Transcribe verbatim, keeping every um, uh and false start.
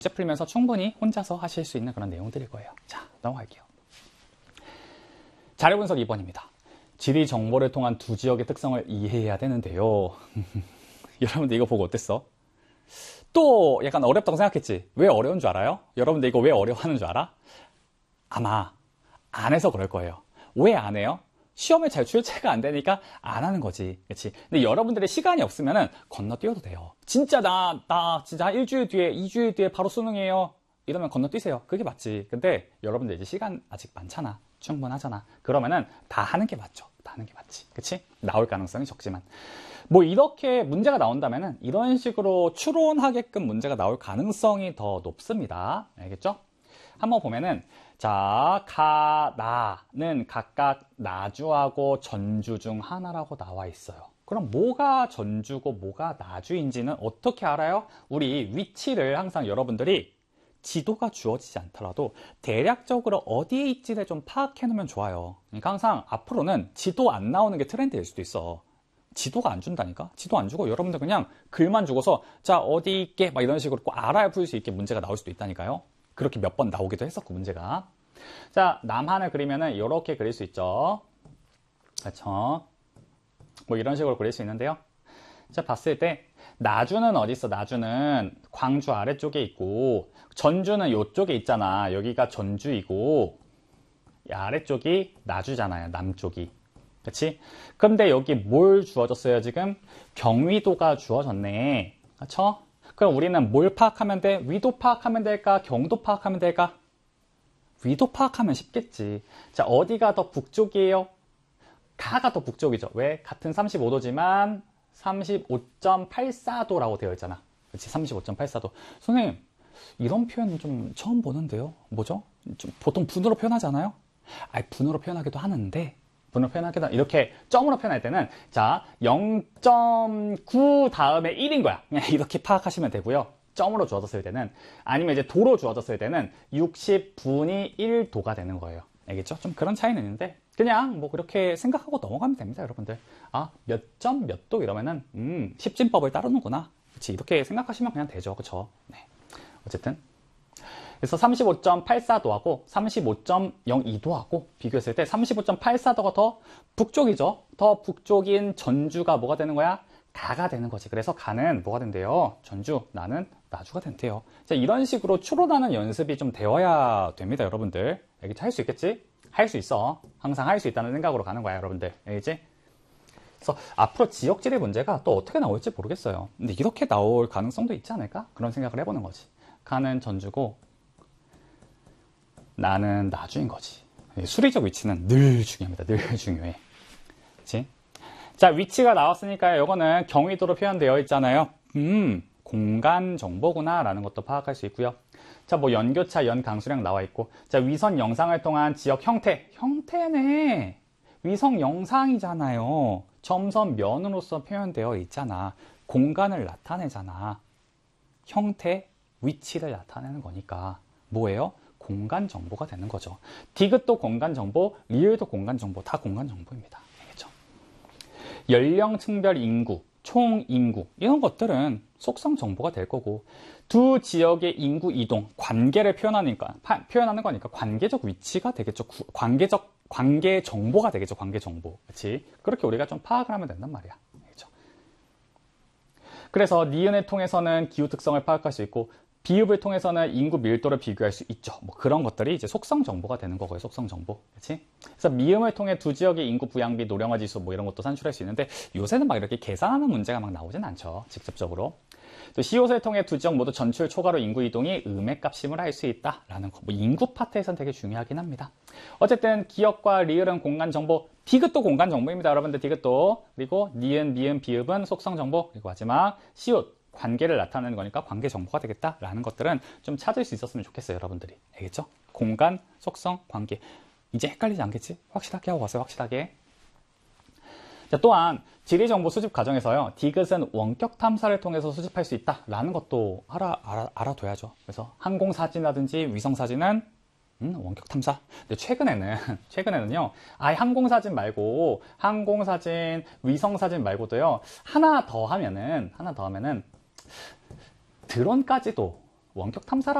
문제 풀면서 충분히 혼자서 하실 수 있는 그런 내용들일 거예요. 자, 넘어갈게요. 자료 분석 이 번입니다. 지리 정보를 통한 두 지역의 특성을 이해해야 되는데요. 여러분들 이거 보고 어땠어? 또 약간 어렵다고 생각했지? 왜 어려운 줄 알아요? 여러분들 이거 왜 어려워하는 줄 알아? 아마 안 해서 그럴 거예요. 왜 안 해요? 시험에 잘 출제가 안 되니까 안 하는 거지. 그렇지? 근데 여러분들의 시간이 없으면은 건너뛰어도 돼요. 진짜 나, 나 진짜 일주일 뒤에, 이주일 뒤에 바로 수능이에요. 이러면 건너뛰세요. 그게 맞지. 근데 여러분들 이제 시간 아직 많잖아. 충분하잖아. 그러면은 다 하는 게 맞죠. 다 하는 게 맞지. 그치? 나올 가능성이 적지만. 뭐 이렇게 문제가 나온다면은 이런 식으로 추론하게끔 문제가 나올 가능성이 더 높습니다. 알겠죠? 한번 보면은 자, 가, 나는 각각 나주하고 전주 중 하나라고 나와 있어요. 그럼 뭐가 전주고 뭐가 나주인지는 어떻게 알아요? 우리 위치를 항상 여러분들이 지도가 주어지지 않더라도 대략적으로 어디에 있지를 좀 파악해 놓으면 좋아요. 그러니까 항상 앞으로는 지도 안 나오는 게 트렌드일 수도 있어. 지도가 안 준다니까? 지도 안 주고 여러분들 그냥 글만 주고서 자, 어디 있게 막 이런 식으로 꼭 알아야 풀 수 있게 문제가 나올 수도 있다니까요. 그렇게 몇 번 나오기도 했었고 문제가. 자, 남한을 그리면은 이렇게 그릴 수 있죠. 그렇죠? 뭐 이런 식으로 그릴 수 있는데요. 자, 봤을 때 나주는 어디 있어? 나주는 광주 아래쪽에 있고 전주는 이쪽에 있잖아. 여기가 전주이고 이 아래쪽이 나주잖아요. 남쪽이. 그렇지? 근데 여기 뭘 주어졌어요? 지금 경위도가 주어졌네. 그렇죠? 그럼 우리는 뭘 파악하면 돼? 위도 파악하면 될까? 경도 파악하면 될까? 위도 파악하면 쉽겠지. 자, 어디가 더 북쪽이에요? 가가 더 북쪽이죠. 왜? 같은 삼십오 도지만 삼십오 점 팔사 도라고 되어 있잖아. 그렇지? 삼십오 점 팔사 도. 선생님, 이런 표현 좀 처음 보는데요? 뭐죠? 좀 보통 분으로 표현하잖아요? 아니, 분으로 표현하기도 하는데, 분으로 표현하기도, 이렇게 점으로 표현할 때는, 자, 영 점 구 다음에 일인 거야. 그냥 이렇게 파악하시면 되고요. 점으로 주어졌을 때는, 아니면 이제 도로 주어졌을 때는 육십 분이 일 도가 되는 거예요. 알겠죠? 좀 그런 차이는 있는데, 그냥 뭐 그렇게 생각하고 넘어가면 됩니다, 여러분들. 아, 몇 점 몇 도 이러면은, 음, 십진법을 따르는구나. 그치? 이렇게 생각하시면 그냥 되죠. 그쵸? 네. 어쨌든. 그래서 삼십오 점 팔사 도하고 삼십오 점 영이 도하고 비교했을 때 삼십오 점 팔사 도가 더 북쪽이죠. 더 북쪽인 전주가 뭐가 되는 거야? 가가 되는 거지. 그래서 가는 뭐가 된대요? 전주, 나는 나주가 된대요. 자, 이런 식으로 추론하는 연습이 좀 되어야 됩니다, 여러분들. 알겠지? 할 수 있겠지? 할 수 있어. 항상 할 수 있다는 생각으로 가는 거야, 여러분들. 알겠지? 그래서 앞으로 지역지리 문제가 또 어떻게 나올지 모르겠어요. 근데 이렇게 나올 가능성도 있지 않을까? 그런 생각을 해보는 거지. 가는 전주고 나는 나주인 거지. 수리적 위치는 늘 중요합니다. 늘 중요해. 그치? 자, 위치가 나왔으니까요. 이거는 경위도로 표현되어 있잖아요. 음, 공간 정보구나 라는 것도 파악할 수 있고요. 자, 뭐 연교차, 연강수량 나와 있고, 자, 위선 영상을 통한 지역 형태. 형태네. 위성 영상이잖아요. 점선 면으로서 표현되어 있잖아. 공간을 나타내잖아. 형태, 위치를 나타내는 거니까 뭐예요? 공간 정보가 되는 거죠. 디귿도 공간 정보, 리을도 공간 정보, 다 공간 정보입니다. 알겠죠? 연령, 층별, 인구, 총 인구 이런 것들은 속성 정보가 될 거고 두 지역의 인구 이동, 관계를 표현하니까 파, 표현하는 거니까 관계적 위치가 되겠죠. 구, 관계적 관계 정보가 되겠죠. 관계 정보. 그렇지? 그렇게 우리가 좀 파악을 하면 된단 말이야. 알겠죠? 그래서 니은을 통해서는 기후 특성을 파악할 수 있고 비읍을 통해서는 인구 밀도를 비교할 수 있죠. 뭐 그런 것들이 이제 속성 정보가 되는 거고요. 속성 정보. 그렇지? 그래서 미음을 통해 두 지역의 인구 부양비, 노령화 지수 뭐 이런 것도 산출할 수 있는데 요새는 막 이렇게 계산하는 문제가 막 나오진 않죠. 직접적으로. 또 시옷을 통해 두 지역 모두 전출 초과로 인구 이동이 음액값임을 알 수 있다라는 거. 뭐 인구 파트에선 되게 중요하긴 합니다. 어쨌든 기역과 리을은 공간 정보, 디귿도 공간 정보입니다. 여러분들 디귿도. 그리고 니은, 미음, 비읍은 속성 정보. 그리고 마지막 시옷. 관계를 나타내는 거니까 관계 정보가 되겠다라는 것들은 좀 찾을 수 있었으면 좋겠어요, 여러분들이. 알겠죠? 공간, 속성, 관계. 이제 헷갈리지 않겠지? 확실하게 하고 가세요, 확실하게. 자, 또한 지리정보 수집 과정에서요, 디귿은 원격 탐사를 통해서 수집할 수 있다라는 것도 알아, 알아, 알아둬야죠. 그래서 항공사진이라든지 위성사진은 음, 원격 탐사. 근데 최근에는, 최근에는요, 아예 항공사진 말고, 항공사진, 위성사진 말고도요, 하나 더 하면은, 하나 더 하면은, 드론까지도 원격 탐사라